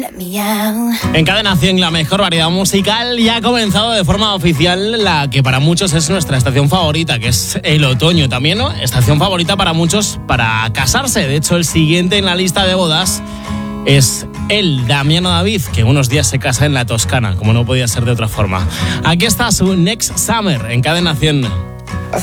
En Cadena 100, la mejor variedad musical, ya ha comenzado de forma oficial la que para muchos es nuestra estación favorita, que es el otoño. También, ¿no? Estación favorita para muchos para casarse. De hecho, el siguiente en la lista de bodas es el Damiano David, que unos días se casa en la Toscana, como no podía ser de otra forma. Aquí está su Next Summer en Cadena 100.